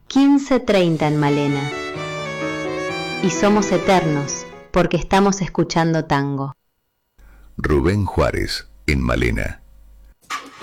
15:30 en Malena. Y somos eternos porque estamos escuchando tango. Rubén Juárez, en Malena.